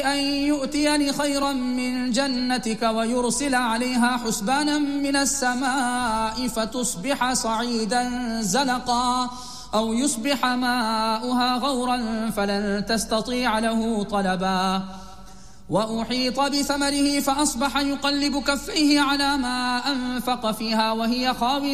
أن يؤتيني خيرا من جنتك ويرسل عليها حسبانا من السماء فتصبح صعيدا زلقا أو يصبح ماؤها غورا فلن تستطيع له طلبا وأحيط بثمره فأصبح يقلب كفيه على ما أنفق فيها وهي خاوية